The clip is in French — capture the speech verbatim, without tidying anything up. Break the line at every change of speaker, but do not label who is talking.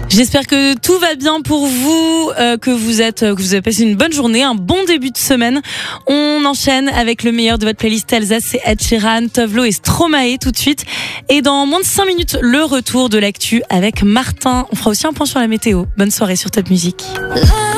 J'espère que tout va bien pour vous, euh, que vous êtes, que vous avez passé une bonne journée, un bon début de semaine. On enchaîne avec le meilleur de votre playlist Alsace, c'est Ed Sheeran, Tove Lo et Stromae tout de suite. Et dans moins de cinq minutes, le retour de l'actu avec Martin. On fera aussi un point sur la météo. Bonne soirée sur Top Music.